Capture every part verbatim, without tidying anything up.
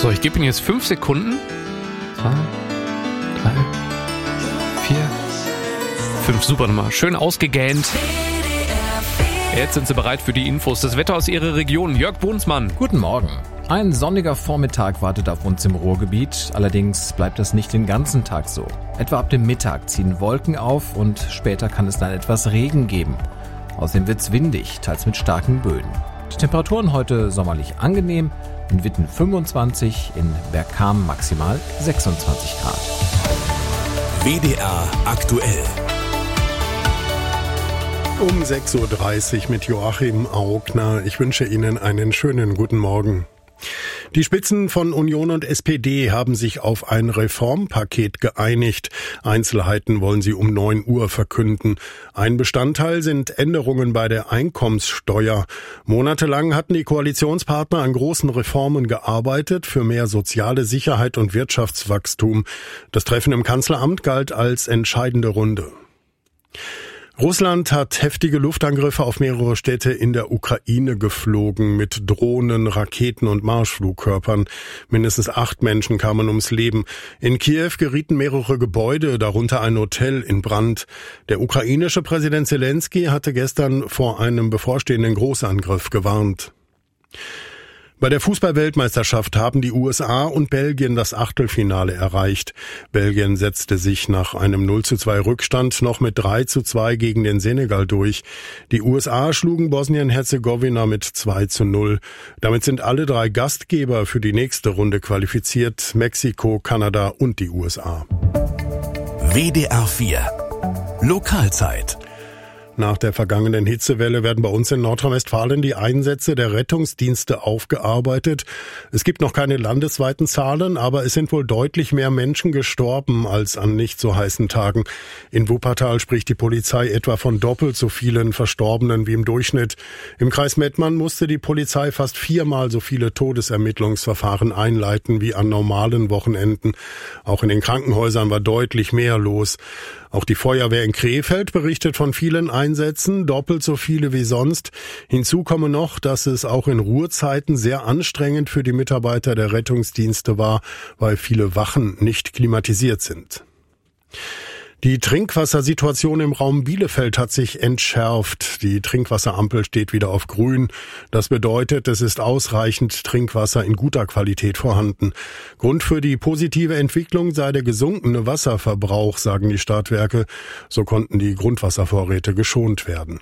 So, ich gebe Ihnen jetzt fünf Sekunden. Zwei, drei, vier, fünf. Super Nummer. Schön ausgegähnt. Jetzt sind Sie bereit für die Infos. Das Wetter aus Ihrer Region. Jörg Bohnsmann. Guten Morgen. Ein sonniger Vormittag wartet auf uns im Ruhrgebiet. Allerdings bleibt das nicht den ganzen Tag so. Etwa ab dem Mittag ziehen Wolken auf und später kann es dann etwas Regen geben. Außerdem wird's windig, teils mit starken Böen. Die Temperaturen heute sommerlich angenehm. In Witten fünfundzwanzig, in Bergkamen maximal sechsundzwanzig Grad. W D R aktuell. Um sechs Uhr dreißig mit Joachim Augner. Ich wünsche Ihnen einen schönen guten Morgen. Die Spitzen von Union und S P D haben sich auf ein Reformpaket geeinigt. Einzelheiten wollen sie um neun Uhr verkünden. Ein Bestandteil sind Änderungen bei der Einkommenssteuer. Monatelang hatten die Koalitionspartner an großen Reformen gearbeitet für mehr soziale Sicherheit und Wirtschaftswachstum. Das Treffen im Kanzleramt galt als entscheidende Runde. Russland hat heftige Luftangriffe auf mehrere Städte in der Ukraine geflogen mit Drohnen, Raketen und Marschflugkörpern. Mindestens acht Menschen kamen ums Leben. In Kiew gerieten mehrere Gebäude, darunter ein Hotel, in Brand. Der ukrainische Präsident Zelensky hatte gestern vor einem bevorstehenden Großangriff gewarnt. Bei der Fußball-Weltmeisterschaft haben die U S A und Belgien das Achtelfinale erreicht. Belgien setzte sich nach einem null zu zwei Rückstand noch mit drei zu zwei gegen den Senegal durch. Die U S A schlugen Bosnien-Herzegowina mit zwei zu null. Damit sind alle drei Gastgeber für die nächste Runde qualifiziert: Mexiko, Kanada und die U S A. W D R vier Lokalzeit. Nach der vergangenen Hitzewelle werden bei uns in Nordrhein-Westfalen die Einsätze der Rettungsdienste aufgearbeitet. Es gibt noch keine landesweiten Zahlen, aber es sind wohl deutlich mehr Menschen gestorben als an nicht so heißen Tagen. In Wuppertal spricht die Polizei etwa von doppelt so vielen Verstorbenen wie im Durchschnitt. Im Kreis Mettmann musste die Polizei fast viermal so viele Todesermittlungsverfahren einleiten wie an normalen Wochenenden. Auch in den Krankenhäusern war deutlich mehr los. Auch die Feuerwehr in Krefeld berichtet von vielen Einsätzen, doppelt so viele wie sonst. Hinzu komme noch, dass es auch in Ruhezeiten sehr anstrengend für die Mitarbeiter der Rettungsdienste war, weil viele Wachen nicht klimatisiert sind. Die Trinkwassersituation im Raum Bielefeld hat sich entschärft. Die Trinkwasserampel steht wieder auf grün. Das bedeutet, es ist ausreichend Trinkwasser in guter Qualität vorhanden. Grund für die positive Entwicklung sei der gesunkene Wasserverbrauch, sagen die Stadtwerke. So konnten die Grundwasservorräte geschont werden.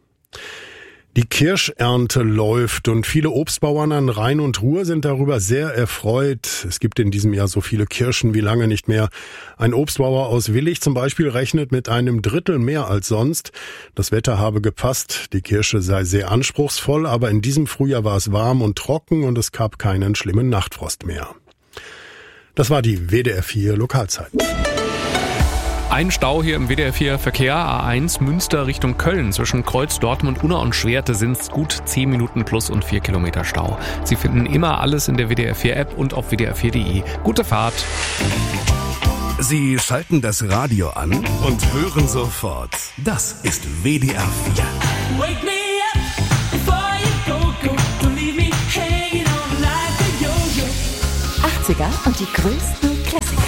Die Kirschernte läuft und viele Obstbauern an Rhein und Ruhr sind darüber sehr erfreut. Es gibt in diesem Jahr so viele Kirschen wie lange nicht mehr. Ein Obstbauer aus Willich zum Beispiel rechnet mit einem Drittel mehr als sonst. Das Wetter habe gepasst, die Kirsche sei sehr anspruchsvoll, aber in diesem Frühjahr war es warm und trocken und es gab keinen schlimmen Nachtfrost mehr. Das war die W D R vier Lokalzeit. Ein Stau hier im W D R vier Verkehr, A eins Münster Richtung Köln. Zwischen Kreuz, Dortmund, Unna und Schwerte sind es gut zehn Minuten plus und vier Kilometer Stau. Sie finden immer alles in der W D R vier App und auf w d r vier punkt d e. Gute Fahrt! Sie schalten das Radio an und hören sofort. Das ist W D R vier. Wake me up before you go, go. Don't leave me hanging on like a yo-yo. achtziger und die größten Klassiker.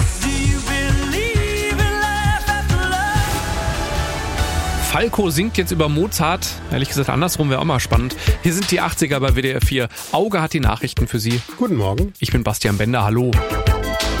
Falco singt jetzt über Mozart. Ehrlich gesagt, andersrum wäre auch mal spannend. Hier sind die achtziger bei W D R vier. Auge hat die Nachrichten für Sie. Guten Morgen. Ich bin Bastian Bender. Hallo.